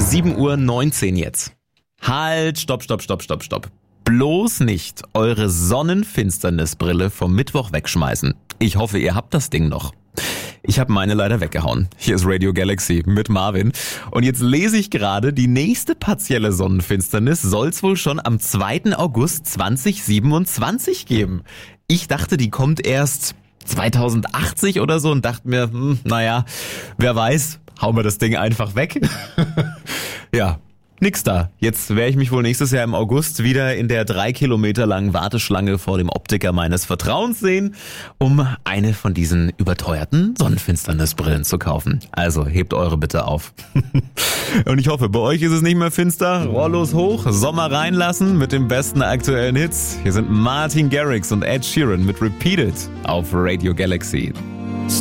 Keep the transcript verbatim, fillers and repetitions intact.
sieben Uhr neunzehn jetzt. Halt, stopp, stopp, stopp, stopp, stopp. Bloß nicht eure Sonnenfinsternisbrille vom Mittwoch wegschmeißen. Ich hoffe, ihr habt das Ding noch. Ich habe meine leider weggehauen. Hier ist Radio Galaxy mit Marvin. Und jetzt lese ich gerade, die nächste partielle Sonnenfinsternis soll es wohl schon am zweiten August zweitausendsiebenundzwanzig geben. Ich dachte, die kommt erst zweitausendachtzig oder so und dachte mir, hm, naja, wer weiß, hauen wir das Ding einfach weg. Ja. Nix da. Jetzt werde ich mich wohl nächstes Jahr im August wieder in der drei Kilometer langen Warteschlange vor dem Optiker meines Vertrauens sehen, um eine von diesen überteuerten Sonnenfinsternisbrillen zu kaufen. Also hebt eure bitte auf. Und ich hoffe, bei euch ist es nicht mehr finster. Rollos hoch, Sommer reinlassen mit den besten aktuellen Hits. Hier sind Martin Garrix und Ed Sheeran mit Repeat It auf Radio Galaxy.